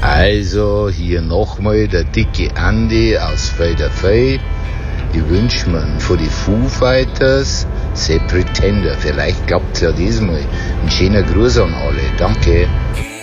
Also hier nochmal der dicke Andi aus Felderfell. Ich wünsche mir von die Foo Fighters The Pretender. Vielleicht klappt's ja diesmal. Ein schöner Gruß an alle. Danke.